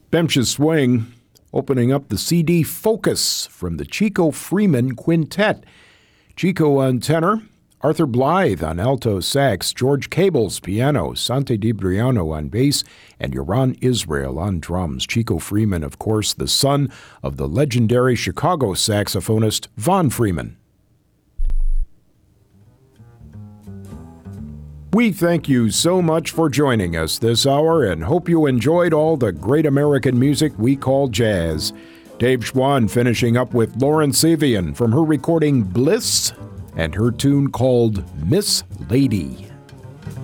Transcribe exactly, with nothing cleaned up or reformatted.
Bemches Swing, opening up the C D Focus from the Chico Freeman Quintet. Chico on tenor, Arthur Blythe on alto sax, George Cables piano, Sante DiBriano on bass, and Yoran Israel on drums. Chico Freeman, of course, the son of the legendary Chicago saxophonist Von Freeman. We thank you so much for joining us this hour and hope you enjoyed all the great American music we call jazz. Dave Schwann finishing up with Lauren Savian from her recording Bliss and her tune called Miss Lady.